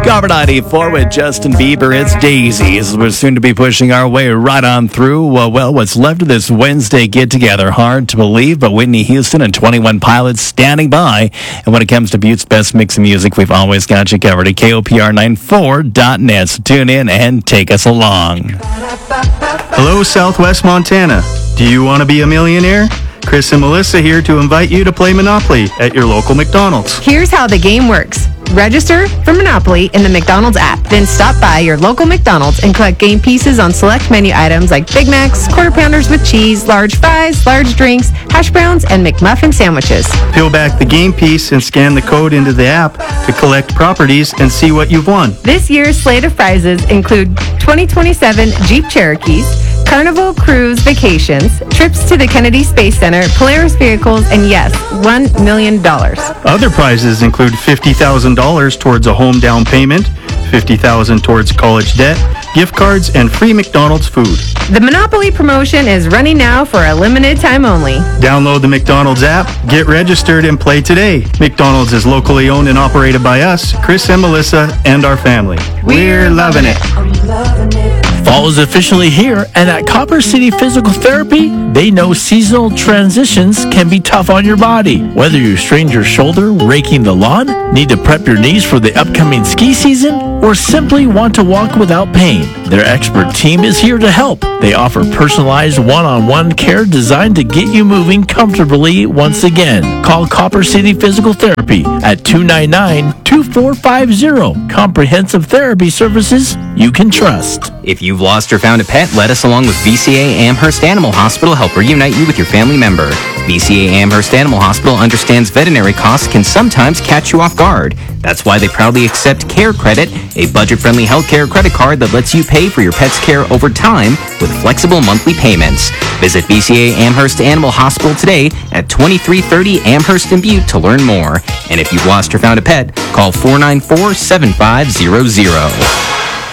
Robert 94 with Justin Bieber. It's Daisies. We're soon to be pushing our way right on through. Well, what's left of this Wednesday get-together. Hard to believe, but Whitney Houston and 21 Pilots standing by. And when it comes to Butte's best mix of music, we've always got you covered at KOPR94.net. So tune in and take us along. Hello, Southwest Montana. Do you want to be a millionaire? Chris and Melissa here to invite you to play Monopoly at your local McDonald's. Here's how the game works. Register for Monopoly in the McDonald's app. Then stop by your local McDonald's and collect game pieces on select menu items like Big Macs, Quarter Pounders with cheese, large fries, large drinks, hash browns, and McMuffin sandwiches. Peel back the game piece and scan the code into the app to collect properties and see what you've won. This year's slate of prizes include 2027 Jeep Cherokees, Carnival Cruise Vacations, trips to the Kennedy Space Center, Polaris vehicles, and yes, $1 million. Other prizes include $50,000 towards a home down payment, $50,000 towards college debt, gift cards, and free McDonald's food. The Monopoly promotion is running now for a limited time only. Download the McDonald's app, get registered, and play today. McDonald's is locally owned and operated by us, Chris and Melissa, and our family. We're loving it. Fall is officially here, and at Copper City Physical Therapy, they know seasonal transitions can be tough on your body. Whether you strained your shoulder raking the lawn, need to prep your knees for the upcoming ski season, or simply want to walk without pain, their expert team is here to help. They offer personalized one-on-one care designed to get you moving comfortably once again. Call Copper City Physical Therapy at 299-2450. Comprehensive therapy services you can trust. If you've lost or found a pet, let us along with VCA Amherst Animal Hospital help reunite you with your family member. VCA Amherst Animal Hospital understands veterinary costs can sometimes catch you off guard. That's why they proudly accept Care Credit, a budget-friendly healthcare credit card that lets you pay for your pet's care over time with flexible monthly payments. Visit VCA Amherst Animal Hospital today at 2330 Amherst and Butte to learn more. And if you've lost or found a pet, call 494-7500.